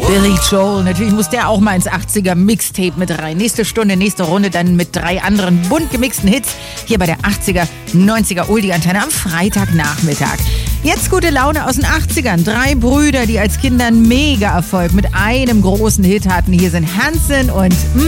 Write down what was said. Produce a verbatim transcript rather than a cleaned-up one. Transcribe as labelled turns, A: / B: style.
A: Billy Joel, natürlich muss der auch mal ins achtziger-Mixtape mit rein. Nächste Stunde, nächste Runde dann mit drei anderen bunt gemixten Hits hier bei der achtziger, neunziger Oldie-Antenne am Freitagnachmittag. Jetzt gute Laune aus den achtzigern. Drei Brüder, die als Kinder einen Mega-Erfolg mit einem großen Hit hatten. Hier sind Hanson und